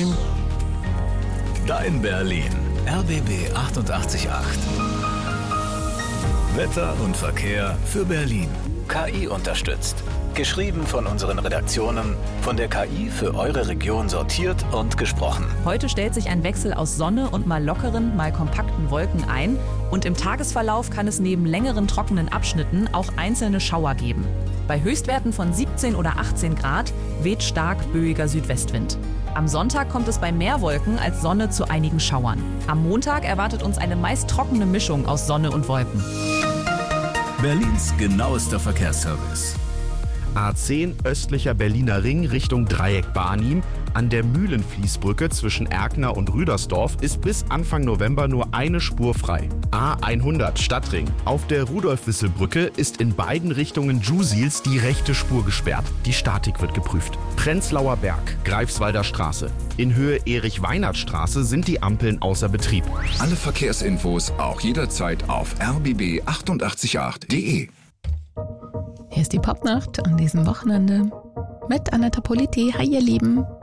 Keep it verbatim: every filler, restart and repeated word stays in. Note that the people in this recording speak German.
Mannheim. Dein Berlin. R B B achtundachtzig Komma acht. Wetter und Verkehr für Berlin. K I unterstützt. Geschrieben von unseren Redaktionen, von der K I für eure Region sortiert und gesprochen. Heute stellt sich ein Wechsel aus Sonne und mal lockeren, mal kompakten Wolken ein. Und im Tagesverlauf kann es neben längeren trockenen Abschnitten auch einzelne Schauer geben. Bei Höchstwerten von siebzehn oder achtzehn Grad weht stark böiger Südwestwind. Am Sonntag kommt es bei mehr Wolken als Sonne zu einigen Schauern. Am Montag erwartet uns eine meist trockene Mischung aus Sonne und Wolken. Berlins genauester Verkehrsservice. A zehn östlicher Berliner Ring Richtung Dreieck Barnim. An der Mühlenfließbrücke zwischen Erkner und Rüdersdorf ist bis Anfang November nur eine Spur frei. A hundert Stadtring. Auf der Rudolf-Wissel-Brücke ist in beiden Richtungen Jusils die rechte Spur gesperrt. Die Statik wird geprüft. Prenzlauer Berg, Greifswalder Straße. In Höhe Erich-Weinert-Straße sind die Ampeln außer Betrieb. Alle Verkehrsinfos auch jederzeit auf r b b achtundachtzig Komma acht punkt de. Hier ist die Popnacht an diesem Wochenende mit Anetta Politi. Hi ihr Lieben.